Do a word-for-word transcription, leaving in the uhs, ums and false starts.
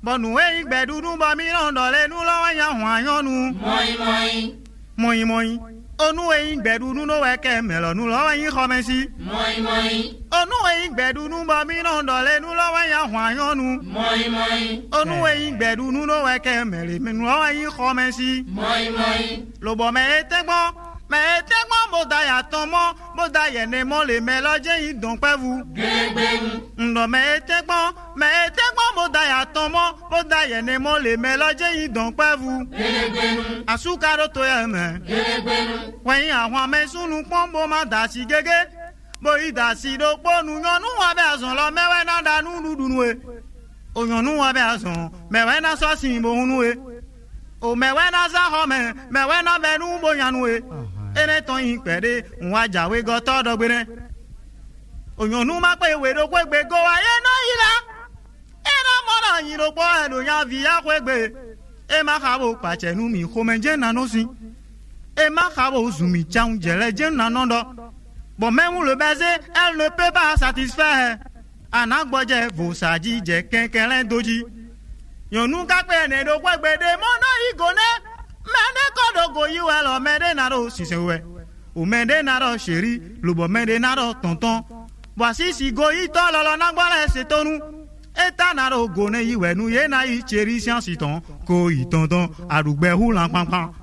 Bonu e gbedudu ba mi ron dole nu lo wa yan hwan yan nu. Moi moi. Moi moi. Onu e gbedudu no we ke melo nu lo wa yin khomesi. Moi moi. Onu e gbedudu ba mi ron dole nu lo wa yan hwan yan nu. Moi moi. Onu e gbedudu no we ke mele nu lo wa yin khomesi. Moi moi. Lo bo me etegbo me etegbo mo da ya ton mo mo da ye ne mo le melo je yin don pe vu. Gegbenu. Ndo me etegbo me etegbo mo da ya ton mo mo da ye ne mo le melo je yin don pe vu. Gegbenu. Asukaro to ye me. Gegbenu. When àwọn mẹ́sùnù pọ́nbó máa dà sí gẹ́gẹ́ bó ìdà sí ló pọ́nù yànnú wọn bẹ́ẹ̀ sùn lọ mẹ́wẹ́ náà dánú dúdú e òyànnú wọn bẹ́ẹ̀ sùn mẹ́wẹ́ náà sọ́ọ̀sì ìbòhùnú e ò mẹ́wẹ́ náà sáhọ́ mẹ́ mẹ́wẹ́ náà bẹ́ẹ̀ nú bóyànnú e eré tán yìí pẹ̀lẹ́ ń wá jàwé gọ́tọ́ dọ́gbẹ́rẹ́ òyànnú má pé ìwé ló pé gbégbó ayé náà yìí la ẹ̀rọ mọ́nà yìí ló pọ́ ẹ̀ ló yàn fi yá pé gbé ẹ má kàwé pàṣẹnú mi kò mẹ́jẹ́ nànú sí. Et ma chavo zumi tchang jele jen nanondo. Bon même le baiser, elle ne peut pas satisfaire. Anak boje vous saji je kenken doji. Yon nou ka pene do kwe gbede mono igone. Mende kodo go yu elo mende naro si se we. Ou mende naro chéri, lubo mende naro tonton. Voici si go ito lolo nangwale se tonu. Eta naro gone yiwe nou ye na yi chéri sian si ton. Ko yi tonton, arugbe hulan pam pam.